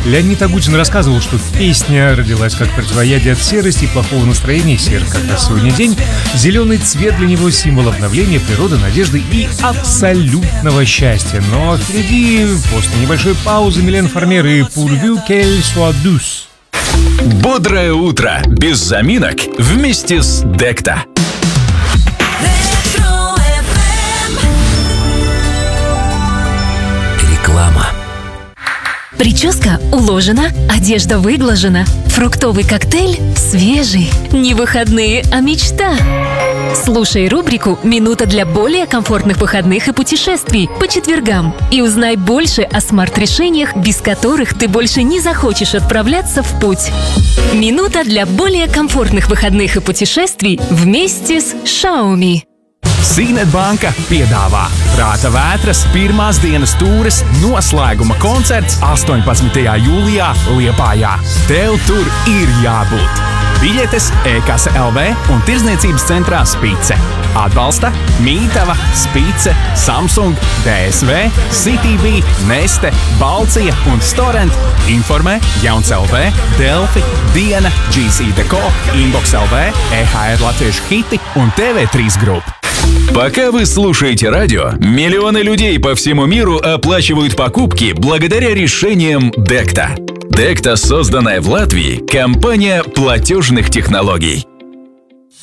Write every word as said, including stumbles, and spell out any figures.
Леонид Агутин рассказывал, что песня родилась как противоядие от серости и плохого настроения. Серый как раз сегодня день. Зеленый цвет для него символ обновления, природы, надежды и абсолютного счастья. Но впереди, после небольшой паузы, Милен Фармер и «Pourvu qu'elle soit douce». Бодрое утро без заминок вместе с Декта. Реклама. Прическа уложена, одежда выглажена, фруктовый коктейль свежий. Не выходные, а мечта. Слушай рубрику «Минута для более комфортных выходных и путешествий» по четвергам и узнай больше о смарт-решениях, без которых ты больше не захочешь отправляться в путь. Минута для более комфортных выходных и путешествий вместе с Xiaomi. Signet banka piedāvā Prāta vētras pirmās dienas tūres noslēguma koncerts astoņpadsmitajā jūlijā Liepājā. Tev tur ir jābūt! Biļetes e-kase L V un tirdzniecības centrā Spice. Atbalsta Mītava, Spice, Samsung, D S V, C T V, Neste, Balcija un Storent. Informē Jauns L V, Delfi, Diena, G C Deco, Inbox L V, E H R Latviešu hiti un T V три Group. Пока вы слушаете радио, миллионы людей по всему миру оплачивают покупки благодаря решениям Декта. Декта, созданная в Латвии, компания платежных технологий.